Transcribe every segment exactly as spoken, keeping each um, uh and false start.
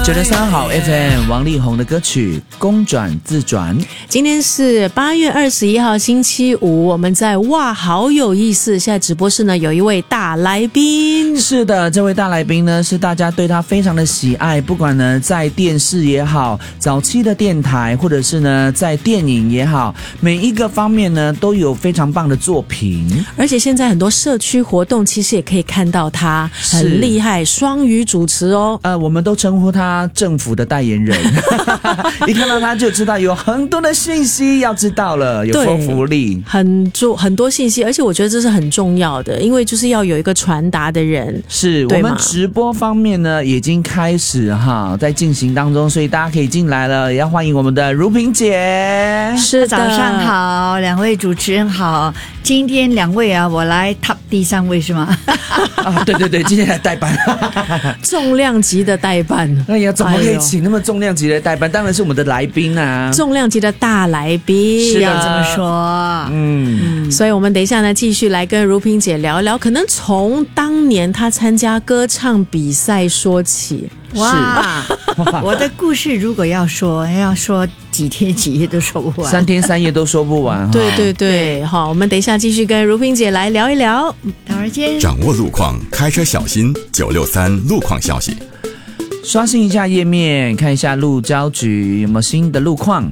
九六三好 F M 王力宏的歌曲公转自转。 今天是八月二十一号星期五，我们在哇好有意思，现在直播室呢有一位大来宾。 是的，这位大来宾呢是大家对他非常的喜爱，不管呢在电视也好，早期的电台，或者是呢在电影也好，每一个方面呢都有非常棒的作品。 而且现在很多社区活动其实也可以看到他，很厉害，双语主持哦。 呃，我们都称呼他政府的代言人一看到他就知道有很多的信息要知道了，有说服力， 很多很多信息，而且我觉得这是很重要的，因为就是要有一个传达的人。 是我们直播方面呢已经开始哈在进行当中，所以大家可以进来了，也要欢迎我们的如萍姐。 是的，早上好，两位主持人好。今天两位啊，我来 top 第三位是吗？ 啊，对对对，今天来代班重量级的代班。 哎呀，怎么可以请那么重量级的代班？当然是我们的来宾啊， 重量级的大来宾。 是的，这么说。 嗯，所以我们等一下呢，继续来跟如萍姐聊一聊，可能从当年她参加歌唱比赛说起。 哇，我的故事如果要说，要说几天几夜都说不完， 三天三夜都说不完。 对对对，好，我们等一下继续跟如萍姐来聊一聊。 等会儿见。 掌握路况，开车小心。九六三路况消息。 刷新一下页面，看一下路交局有没有新的路况。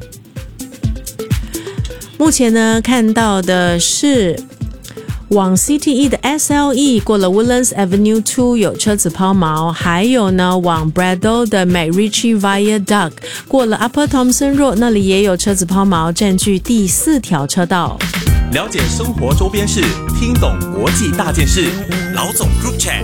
目前呢，看到的是往 C T E 的 S L E 过了 Woodlands Avenue 二有车子抛锚，还有呢往 Braddock 的 McRitchie Viaduct 过了 Upper Thompson Road 那里也有车子抛锚，占据第四条车道。 了解生活周边事，听懂国际大件事。老总 Group Chat。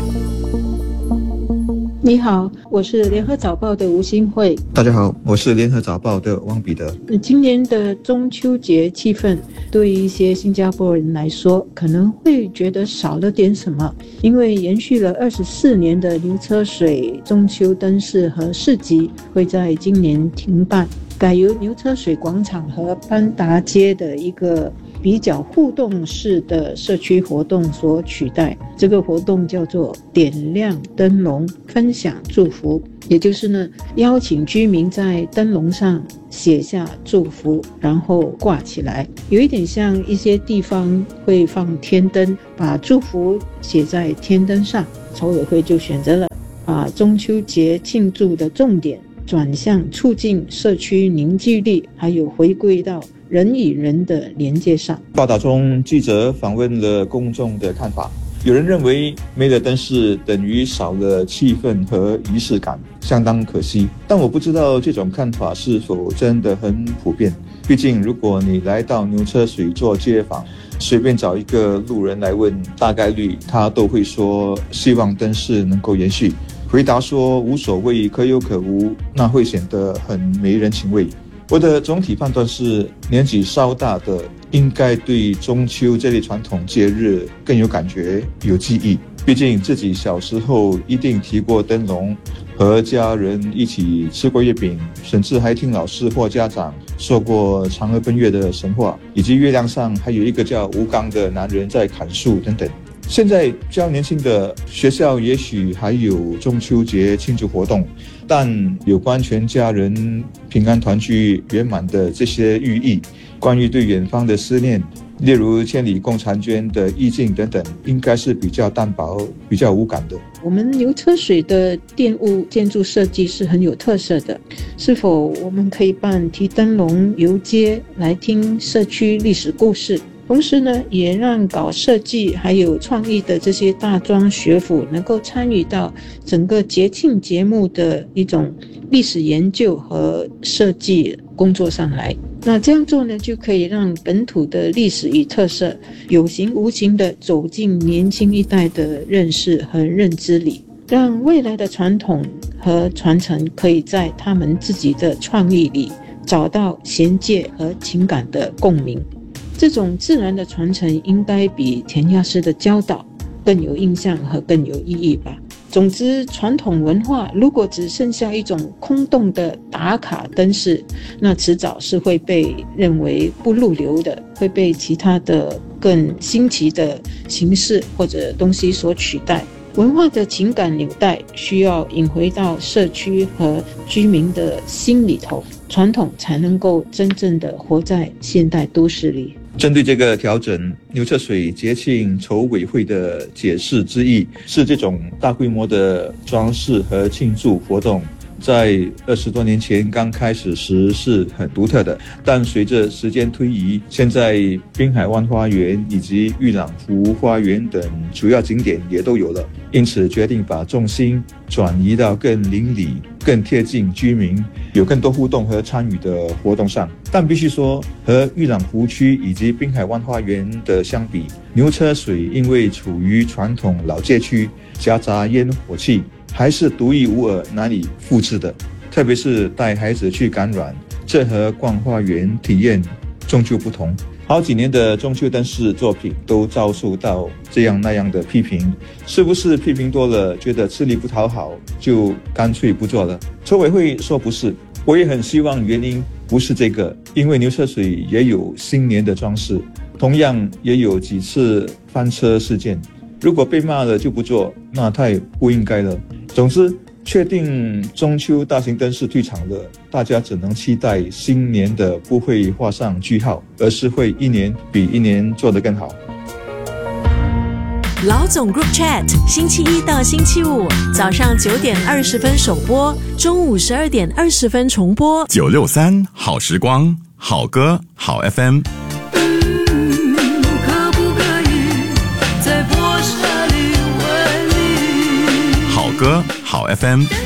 你好，我是联合早报的吴新慧。 大家好，我是联合早报的汪彼得。 今年的中秋节气氛对于一些新加坡人来说可能会觉得少了点什么，因为延续了二十四年的牛车水中秋灯饰和市集会在今年停办，改由牛车水广场和班达街的一个比较互动式的社区活动所取代。这个活动叫做点亮灯笼分享祝福，也就是呢邀请居民在灯笼上写下祝福，然后挂起来，有一点像一些地方会放天灯，把祝福写在天灯上。筹委会就选择了把中秋节庆祝的重点转向促进社区凝聚力，还有回归到人与人的连接上。 报道中，记者访问了公众的看法，有人认为没了灯饰等于少了气氛和仪式感，相当可惜。但我不知道这种看法是否真的很普遍，毕竟如果你来到牛车水做街访，随便找一个路人来问，大概率他都会说希望灯饰能够延续。回答说无所谓，可有可无，那会显得很没人情味。我的总体判断是，年纪稍大的应该对中秋这类传统节日更有感觉、有记忆。毕竟自己小时候一定提过灯笼，和家人一起吃过月饼，甚至还听老师或家长说过嫦娥奔月的神话，以及月亮上还有一个叫吴刚的男人在砍树等等。现在较年轻的学校也许还有中秋节庆祝活动，但有关全家人平安团聚圆满的这些寓意，关于对远方的思念，例如千里共婵娟的意境等等，应该是比较淡薄、比较无感的。 我们牛车水的店屋建筑设计是很有特色的，是否我们可以办提灯笼游街来听社区历史故事，同时呢也让搞设计还有创意的这些大专学府能够参与到整个节庆节目的一种历史研究和设计工作上来。那这样做呢，就可以让本土的历史与特色有形无形的走进年轻一代的认识和认知里，让未来的传统和传承可以在他们自己的创意里找到衔接和情感的共鸣。这种自然的传承应该比填鸭式的教导更有印象和更有意义吧。总之，传统文化如果只剩下一种空洞的打卡灯饰，那迟早是会被认为不入流的，会被其他的更新奇的形式或者东西所取代。 文化的情感纽带需要引回到社区和居民的心里头，传统才能够真正的活在现代都市里。 针对这个调整，牛车水节庆筹委会的解释之意是，这种大规模的装饰和庆祝活动在二十多年前刚开始时是很独特的，但随着时间推移，现在滨海湾花园以及玉朗湖花园等主要景点也都有了，因此决定把重心转移到更邻里、更贴近居民、有更多互动和参与的活动上。但必须说，和玉朗湖区以及滨海湾花园的相比，牛车水因为处于传统老街区，夹杂烟火气，还是独一无二、难以复制的。特别是带孩子去感染，这和逛花园体验终究不同。好几年的中秋灯饰作品都遭受到这样那样的批评，是不是批评多了，觉得吃力不讨好，就干脆不做了？筹委会说不是，我也很希望原因不是这个，因为牛车水也有新年的装饰，同样也有几次翻车事件。如果被骂了就不做，那太不应该了。总之，确定中秋大型灯饰退场了，大家只能期待新年的不会画上句号，而是会一年比一年做得更好。 老总 Group Chat 星期一到星期五早上九点二十分首播，中午十二点二十分重播。 九六三好时光，好歌好 F M。 可不可以在破舍里为你？ 好歌好 F M。